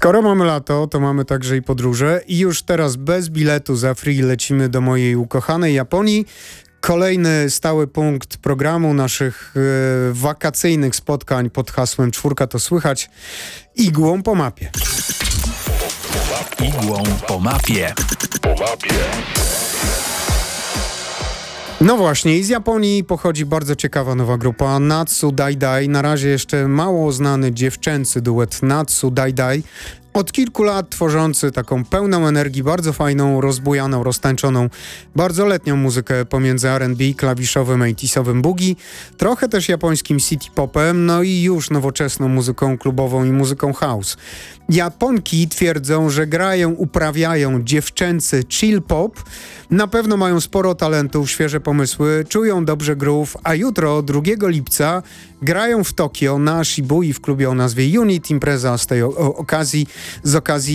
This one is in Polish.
Skoro mamy lato, to mamy także i podróże i już teraz bez biletu za free lecimy do mojej ukochanej Japonii. Kolejny stały punkt programu naszych wakacyjnych spotkań pod hasłem Czwórka to słychać. Igłą po mapie. Igłą po mapie. No właśnie, i z Japonii pochodzi bardzo ciekawa nowa grupa Natsu Dai Dai. Na razie jeszcze mało znany dziewczęcy duet Natsu Dai Dai. Od kilku lat tworzący taką pełną energii, bardzo fajną, rozbujaną, roztańczoną, bardzo letnią muzykę pomiędzy R&B, klawiszowym, 80'sowym boogie, trochę też japońskim city popem, no i już nowoczesną muzyką klubową i muzyką house. Japonki twierdzą, że grają, uprawiają dziewczęcy chill pop, na pewno mają sporo talentów, świeże pomysły, czują dobrze groove, a jutro, 2 lipca, grają w Tokio na Shibui w klubie o nazwie Unit, impreza z okazji